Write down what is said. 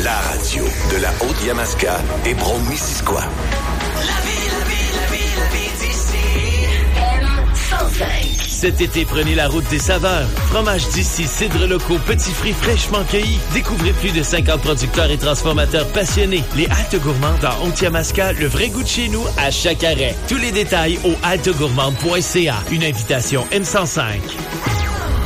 la radio de la Haute-Yamaska et Brome-Missisquoi. La vie d'ici. M105. Cet été, prenez la route des saveurs. Fromage d'ici, cidres locaux, petits fruits fraîchement cueillis. Découvrez plus de 50 producteurs et transformateurs passionnés. Les haltes gourmandes dans Haute-Yamaska, le vrai goût de chez nous à chaque arrêt. Tous les détails au haltegourmande.ca. Une invitation M105.